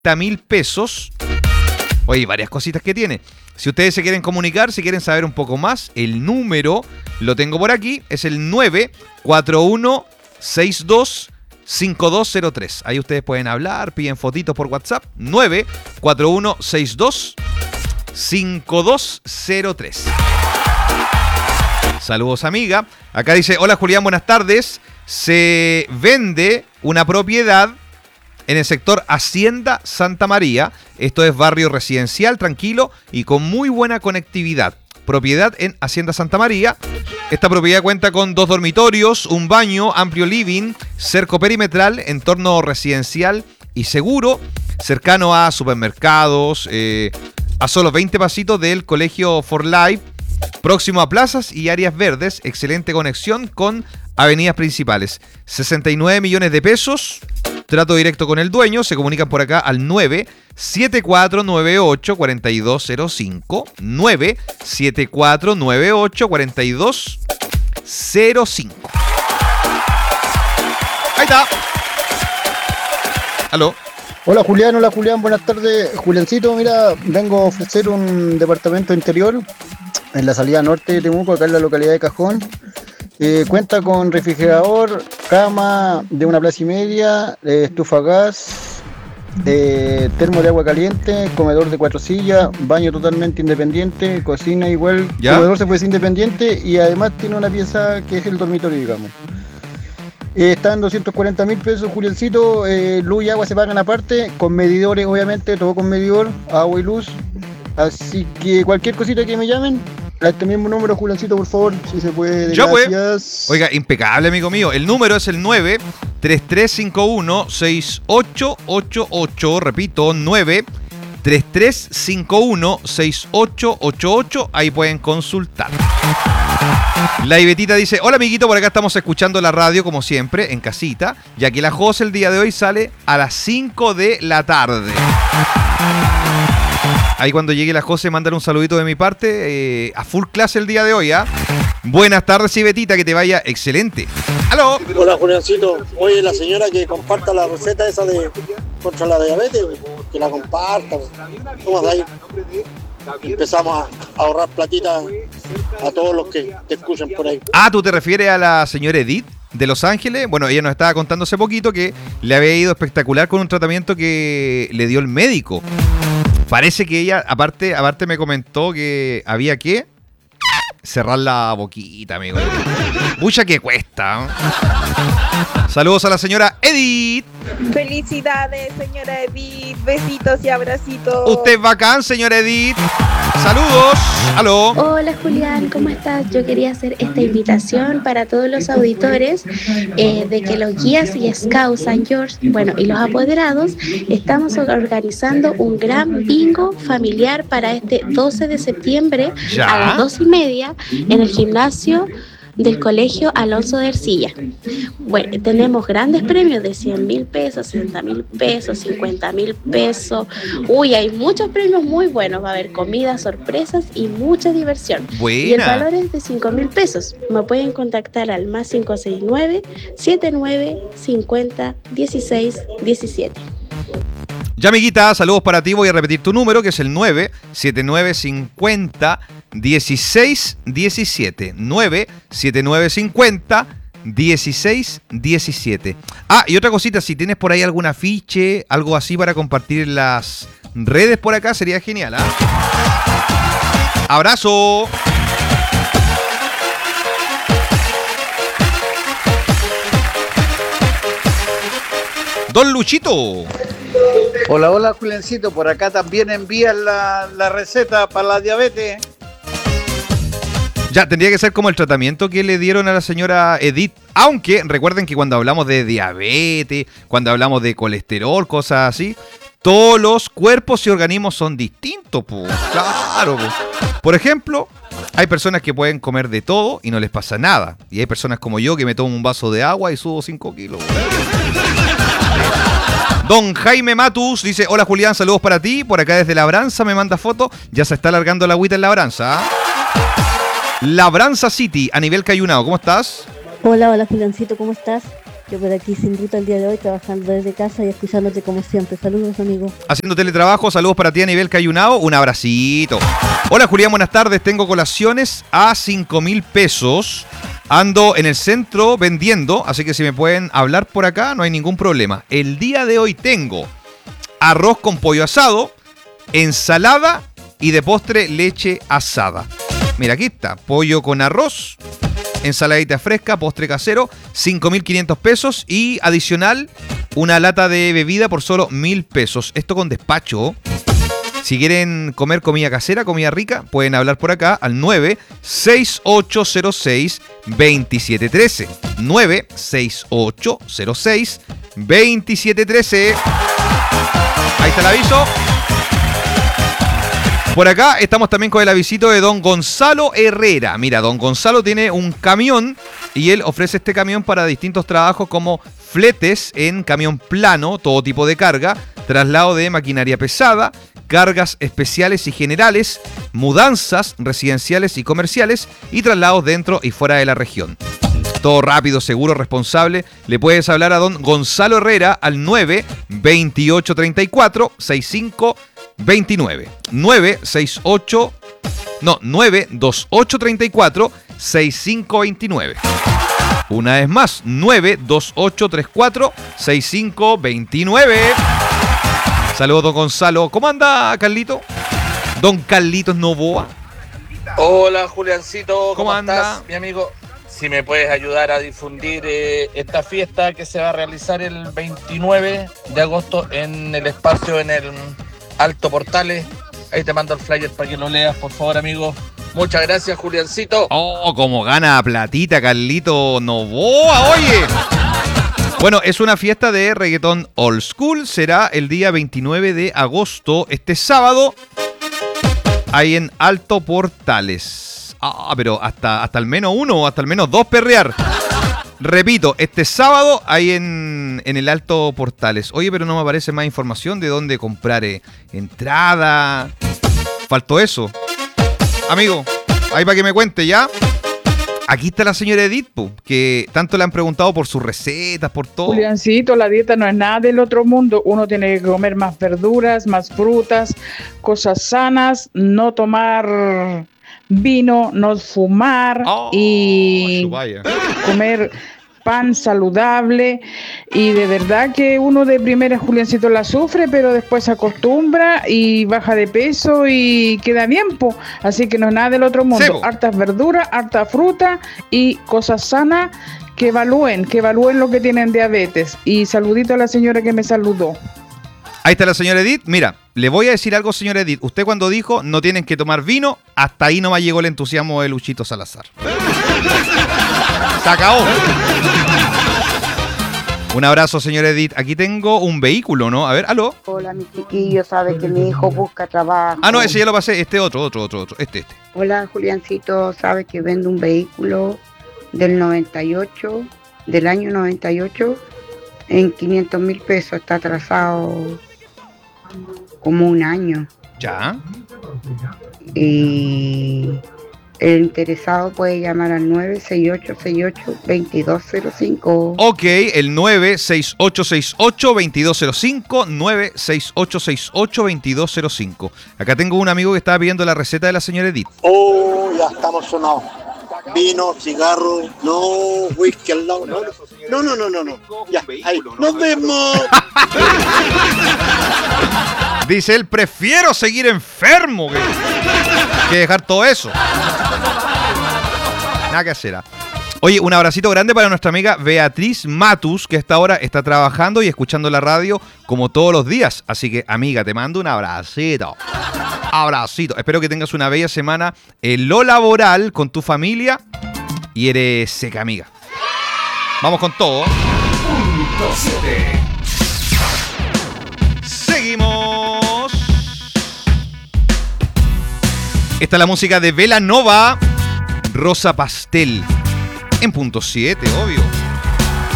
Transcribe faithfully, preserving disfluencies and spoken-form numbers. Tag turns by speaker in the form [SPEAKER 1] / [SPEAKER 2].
[SPEAKER 1] mil pesos. Oye, varias cositas que tiene. Si ustedes se quieren comunicar, si quieren saber un poco más, el número lo tengo por aquí, es el nueve cuatro uno seis dos cinco dos cero tres. Ahí ustedes pueden hablar, piden fotitos por WhatsApp. nueve cuatro uno seis dos cinco dos cero tres. Saludos, amiga. Acá dice, hola Julián, buenas tardes. Se vende una propiedad en el sector Hacienda Santa María. Esto es barrio residencial, tranquilo y con muy buena conectividad. Propiedad en Hacienda Santa María. Esta propiedad cuenta con dos dormitorios, un baño, amplio living, cerco perimetral, entorno residencial y seguro, cercano a supermercados, eh, a solo veinte pasitos del Colegio For Life, próximo a plazas y áreas verdes, excelente conexión con avenidas principales. sesenta y nueve millones de pesos, trato directo con el dueño, se comunican por acá al nueve siete cuatro nueve ocho cuatro dos cero cinco, nueve siete cuatro nueve ocho cuatro dos cero cinco. Ahí está. Aló.
[SPEAKER 2] Hola Julián, hola Julián, buenas tardes. Juliancito, mira, vengo a ofrecer un departamento interior en la salida norte de Temuco, acá en la localidad de Cajón. Eh, cuenta con refrigerador, cama de una plaza y media, eh, estufa a gas, eh, termo de agua caliente, comedor de cuatro sillas, baño totalmente independiente, cocina igual, ¿ya? Comedor se puede ser independiente y además tiene una pieza que es el dormitorio, digamos. Eh, está en doscientos cuarenta mil pesos, Juliancito. eh, Luz y agua se pagan aparte, con medidores obviamente, todo con medidor, agua y luz. Así que cualquier cosita que me llamen, a este mismo número, Juliancito, por favor, si se puede.
[SPEAKER 1] Yo
[SPEAKER 2] gracias.
[SPEAKER 1] Pues. Oiga, impecable, amigo mío. El número es el nueve tres tres cinco uno seis ocho ocho ocho. Repito, nueve tres tres cinco uno seis ocho ocho ocho. Ahí pueden consultar. La Ibetita dice, hola amiguito, por acá estamos escuchando la radio como siempre, en casita, ya que la José el día de hoy sale a las cinco de la tarde. Ahí cuando llegue la José, mándale un saludito de mi parte, eh, a full clase el día de hoy, ¿ah? ¿eh? Buenas tardes, Ibetita, que te vaya excelente. ¡Aló!
[SPEAKER 3] Hola, Juliancito. Oye, la señora que comparta la receta esa de contra la diabetes, que la comparta. ¿Cómo ahí? Empezamos a ahorrar platita a todos los que te escuchan por ahí.
[SPEAKER 1] Ah, ¿tú te refieres a la señora Edith de Los Ángeles? Bueno, ella nos estaba contando hace poquito que le había ido espectacular con un tratamiento que le dio el médico. Parece que ella, aparte, aparte me comentó que había que cerrar la boquita, amigo. Mucha que cuesta. Saludos a la señora Edith.
[SPEAKER 4] Felicidades, señora Edith. Besitos y abracitos.
[SPEAKER 1] Usted es bacán, señora Edith. Saludos. Aló.
[SPEAKER 5] Hola Julián, ¿cómo estás? Yo quería hacer esta invitación para todos los auditores eh, de que los guías y scouts San George, bueno, y los apoderados, estamos organizando un gran bingo familiar para este doce de septiembre ¿ya? A las dos y media en el gimnasio del Colegio Alonso de Ercilla. Bueno, tenemos grandes premios de cien mil pesos, sesenta mil pesos, cincuenta mil pesos. Uy, hay muchos premios muy buenos. Va a haber comida, sorpresas y mucha diversión.
[SPEAKER 1] Buena.
[SPEAKER 5] Y el valor es de cinco mil pesos. Me pueden contactar al más cinco seis nueve, siete nueve cinco cero, dieciséis diecisiete.
[SPEAKER 1] Ya, amiguita, saludos para ti. Voy a repetir tu número, que es el nueve siete nueve cinco cero, dieciséis diecisiete. nueve siete nueve cinco cero, dieciséis diecisiete. Ah, y otra cosita, si tienes por ahí algún afiche, algo así para compartir en las redes por acá, sería genial, ¿ah? ¿eh? ¡Abrazo! Don Luchito.
[SPEAKER 6] Hola, hola, Julencito. Por acá también envían la, la receta para la diabetes.
[SPEAKER 1] Ya, tendría que ser como el tratamiento que le dieron a la señora Edith. Aunque recuerden que cuando hablamos de diabetes, cuando hablamos de colesterol, cosas así, todos los cuerpos y organismos son distintos, po. Claro, po. Por ejemplo, hay personas que pueden comer de todo y no les pasa nada. Y hay personas como yo que me tomo un vaso de agua y subo cinco kilos. Don Jaime Matus dice, hola Julián, saludos para ti. Por acá desde Labranza me manda foto. Ya se está alargando la agüita en Labranza, ¿eh? Labranza City, a nivel Cayunao, ¿cómo estás?
[SPEAKER 7] Hola, hola Juliancito, ¿cómo estás? Yo por aquí sin ruta el día de hoy, trabajando desde casa y escuchándote como siempre. Saludos, amigo.
[SPEAKER 1] Haciendo teletrabajo, saludos para ti a nivel Cayunao, un abracito. Hola Julián, buenas tardes, tengo colaciones a cinco mil pesos. Ando en el centro vendiendo, así que si me pueden hablar por acá, no hay ningún problema. El día de hoy tengo arroz con pollo asado, ensalada y de postre leche asada. Mira, aquí está, pollo con arroz, ensaladita fresca, postre casero, cinco mil quinientos pesos y adicional una lata de bebida por solo mil pesos. Esto con despacho. Si quieren comer comida casera, comida rica, pueden hablar por acá al nueve seis ocho cero seis dos siete uno tres. nueve seis ocho cero seis dos siete uno tres. Ahí está el aviso. Por acá estamos también con el avisito de don Gonzalo Herrera. Mira, don Gonzalo tiene un camión y él ofrece este camión para distintos trabajos como fletes en camión plano, todo tipo de carga, traslado de maquinaria pesada, cargas especiales y generales, mudanzas residenciales y comerciales y traslados dentro y fuera de la región. Todo rápido, seguro, responsable. Le puedes hablar a don Gonzalo Herrera al nueve veintiocho treinta y cuatro sesenta y cinco veintinueve. nueve seis ocho No, nueve dos ocho treinta y cuatro sesenta y cinco veintinueve. Una vez más, nueve dos ocho tres cuatro seis cinco veintinueve. Saludos, don Gonzalo. ¿Cómo anda, Carlito? Don Carlitos Novoa.
[SPEAKER 8] Hola, Juliancito. ¿Cómo,
[SPEAKER 1] ¿Cómo anda?
[SPEAKER 8] estás, mi amigo? Si me puedes ayudar a difundir eh, esta fiesta que se va a realizar el veintinueve de agosto en el espacio en el Alto Portales. Ahí te mando el flyer para que lo leas, por favor, amigo. Muchas gracias, Juliancito.
[SPEAKER 1] Oh, como gana platita, Carlito Novoa, oye. Bueno, es una fiesta de reggaetón old school. Será el día veintinueve de agosto, este sábado, ahí en Alto Portales. Ah, pero hasta, hasta al menos uno o hasta al menos dos perrear. Repito, este sábado ahí en, en el Alto Portales. Oye, pero no me aparece más información de dónde comprar eh, entrada. Faltó eso. Amigo, ahí para que me cuente ya. Aquí está la señora Edith, po, que tanto le han preguntado por sus recetas, por todo.
[SPEAKER 9] Juliancito, la dieta no es nada del otro mundo. Uno tiene que comer más verduras, más frutas, cosas sanas, no tomar vino, no fumar
[SPEAKER 1] Oh,
[SPEAKER 9] y
[SPEAKER 1] vaya.
[SPEAKER 9] comer pan saludable. Y de verdad que uno de primera, Juliancito, la sufre, pero después se acostumbra y baja de peso y queda bien, po. Así que no es nada del otro mundo.
[SPEAKER 1] Sebo.
[SPEAKER 9] Hartas verduras, harta fruta y cosas sanas. Que evalúen, que evalúen lo que tienen diabetes. Y saludito a la señora que me saludó.
[SPEAKER 1] Ahí está la señora Edith. Mira, le voy a decir algo, señora Edith. Usted cuando dijo no tienen que tomar vino, hasta ahí nomás llegó el entusiasmo de Luchito Salazar. Se acabó. Un abrazo, señora Edith. Aquí tengo un vehículo, ¿no? A ver, aló.
[SPEAKER 10] Hola, mi chiquillo, sabe que mi hijo busca trabajo.
[SPEAKER 1] Ah, no, ese ya lo pasé. Este otro, otro, otro, otro. Este, este.
[SPEAKER 10] Hola, Juliancito, sabe que vendo un vehículo del noventa y ocho, del año noventa y ocho, en quinientos mil pesos. Está atrasado como un año.
[SPEAKER 1] Ya.
[SPEAKER 10] Y el interesado puede llamar al nueve seis ocho seis ocho dos dos cero cinco.
[SPEAKER 1] Ok, el nueve seis ocho seis ocho dos dos cero cinco, nueve seis ocho seis ocho dos dos cero cinco. Acá tengo un amigo que estaba pidiendo la receta de la señora Edith.
[SPEAKER 3] Oh, ya estamos sonados. Vino, cigarro, no, whisky al lado, no, no, no, no, no, no. Ya, ahí, nos vemos.
[SPEAKER 1] Dice él, prefiero seguir enfermo que, que dejar todo eso. Nada que hacer. ¿eh? Oye, un abracito grande para nuestra amiga Beatriz Matus, que a esta hora está trabajando y escuchando la radio como todos los días. Así que, amiga, te mando un abracito. Abracito. Espero que tengas una bella semana en lo laboral con tu familia y eres seca, amiga. Vamos con todo. Punto siete. Seguimos. Esta es la música de Vela Nova, Rosa Pastel. En punto siete, obvio.